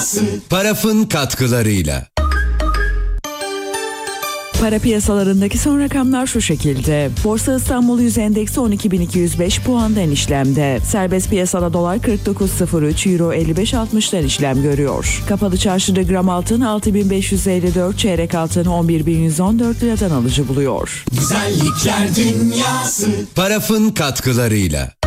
Paraf'ın katkılarıyla. Para piyasalarındaki son rakamlar şu şekilde. Borsa İstanbul Yüz Endeksi 12.205 puandan işlemde. Serbest piyasada dolar 49.03, euro 55.60'dan işlem görüyor. Kapalı çarşıda gram altın 6.554, çeyrek altın 11.114 liradan alıcı buluyor. Güzellikler dünyası. Paraf'ın katkılarıyla.